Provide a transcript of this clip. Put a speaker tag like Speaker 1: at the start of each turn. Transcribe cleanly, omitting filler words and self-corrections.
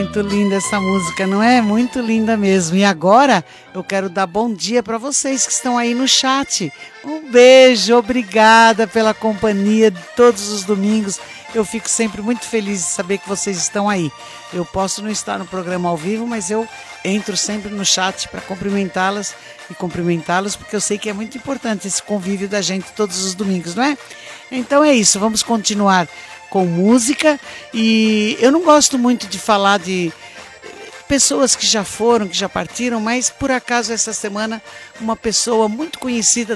Speaker 1: Muito linda essa música, não é? Muito linda mesmo. E agora eu quero dar bom dia para vocês que estão aí no chat. Um beijo, obrigada pela companhia de todos os domingos. Eu fico sempre muito feliz de saber que vocês estão aí. Eu posso não estar no programa ao vivo, mas eu entro sempre no chat para cumprimentá-las e cumprimentá-los, porque eu sei que é muito importante esse convívio da gente todos os domingos, não é? Então é isso, vamos continuar com música. E eu não gosto muito de falar de pessoas que já foram, que já partiram, mas por acaso essa semana uma pessoa muito conhecida